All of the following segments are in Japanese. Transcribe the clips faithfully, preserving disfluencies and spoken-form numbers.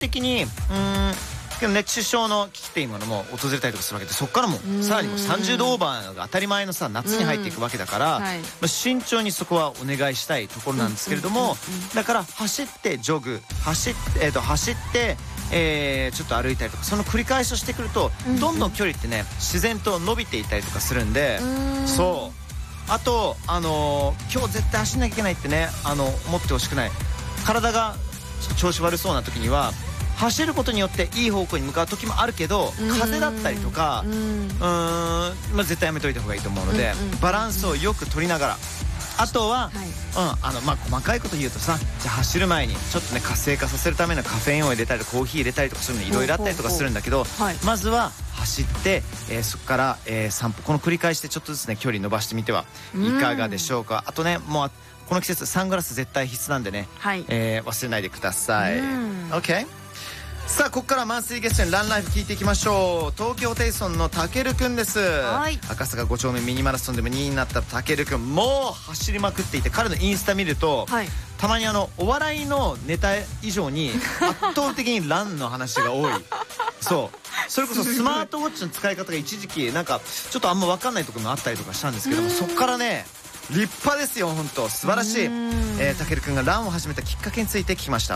的にうーん熱中症の危機っていうものも訪れたりとかするわけで、そこからもさらにもうさんじゅうどオーバーが当たり前のさ夏に入っていくわけだから、はい、まあ、慎重にそこはお願いしたいところなんですけれども、だから走ってジョグ走って、えー、と走ってえー、ちょっと歩いたりとか、その繰り返しをしてくるとどんどん距離ってね自然と伸びていったりとかするんで、そうあとあのー、今日絶対走んなきゃいけないってね、あの思ってほしくない。体が調子悪そうな時には走ることによっていい方向に向かう時もあるけど、風だったりとかうーん、まあ、絶対やめといた方がいいと思うので、バランスをよく取りながら、あとは、はい、うん、あのまあ細かいこと言うとさ、じゃあ走る前にちょっとね活性化させるためのカフェインを入れたりとかコーヒー入れたりとかするのいろいろあったりとかするんだけど、はい、まずは走って、えー、そこから、えー、散歩、この繰り返しでちょっとずつね距離伸ばしてみてはいかがでしょうか。あとね、もうこの季節サングラス絶対必須なんでね、はい、えー、忘れないでください。 OK。さあここからマンスリーゲストにランライフ聞いていきましょう。東京ホテイソンのたけるくんです。赤坂ご丁目ミニマラソンでもにいになったたけるくん、もう走りまくっていて、彼のインスタ見ると、はい、たまにあのお笑いのネタ以上に圧倒的にランの話が多いそうそれこそスマートウォッチの使い方が一時期なんかちょっとあんま分かんないところもあったりとかしたんですけども、そこからね立派ですよ、本当素晴らしい。えー、たけるくんがランを始めたきっかけについて聞きました。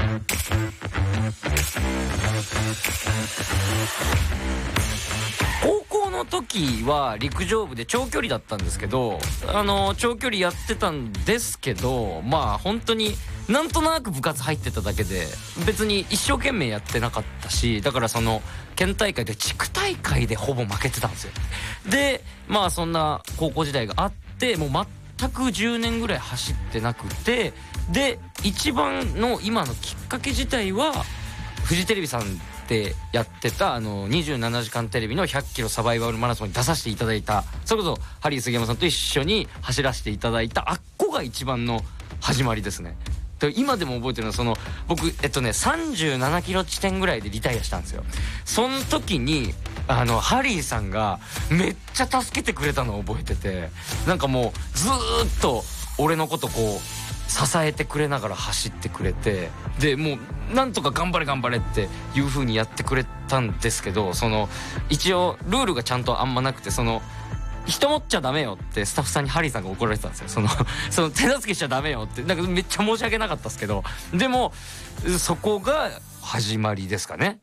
高校の時は陸上部で長距離だったんですけど、あの長距離やってたんですけど、まあ本当になんとなく部活入ってただけで別に一生懸命やってなかったし、だからその県大会で地区大会でほぼ負けてたんですよ。でまあそんな高校時代があって、もう全くじゅうねんぐらい走ってなくて、で一番の今のきっかけ自体はフジテレビさんでやってたあのにじゅうななじかんテレビのひゃっキロサバイバルマラソンに出させていただいた、それこそハリー杉山さんと一緒に走らせていただいたあっこが一番の始まりですね。今でも覚えてるのは、その僕えっとねさんじゅうななキロ地点ぐらいでリタイアしたんですよ。その時にあのハリーさんがめっちゃ助けてくれたのを覚えてて、なんかもうずーっと俺のことこう支えてくれながら走ってくれて、でもうなんとか頑張れ頑張れっていう風にやってくれたんですけど、その一応ルールがちゃんとあんまなくて、その人持っちゃダメよってスタッフさんにハリーさんが怒られてたんですよ。そのその手助けしちゃダメよって、なんかめっちゃ申し訳なかったですけど、でもそこが始まりですかね。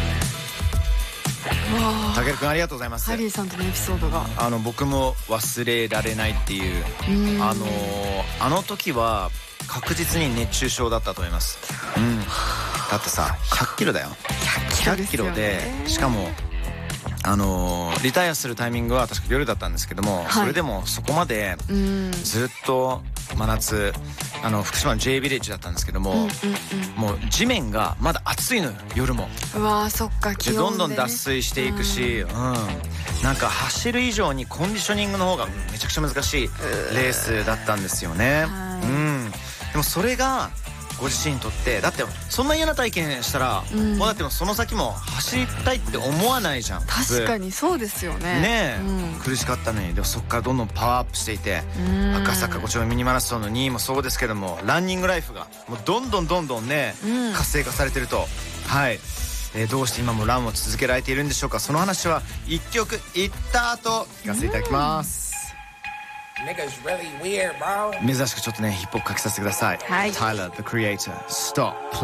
たけるくんありがとうございます。 ハリーさんとのエピソードがあの僕も忘れられないっていう、うあのあの時は確実に熱中症だったと思います、うん、だってさひゃっキロだよ。ひゃっキロでしかもあのー、リタイアするタイミングは確か夜だったんですけども、はい、それでもそこまでずっと真夏あの福島の J ビレッジだったんですけども、うんうんうん、もう地面がまだ暑いのよ夜も。 うわーそっか、気温でどんどん脱水していくし、うん、なんか走る以上にコンディショニングの方がめちゃくちゃ難しいレースだったんですよね、うん、でもそれがご自身にとって、だってそんな嫌な体験したら、うん、もうだってその先も走りたいって思わないじゃん。 確かにそうですよね。 ねえ、 うん、 苦しかったのに、でもそこからどんどんパワーアップしていて、赤坂ご丁目ミニマラソンのにいもそうですけども、ランニングライフがもうどんどんどんどんね、うん、活性化されてると、はい、えー、どうして今もランを続けられているんでしょうか。その話はいっきょくいった後聞かせていただきます。珍しくちょっとねヒップホップかけさせてください。はい、Tyler the Creator Stop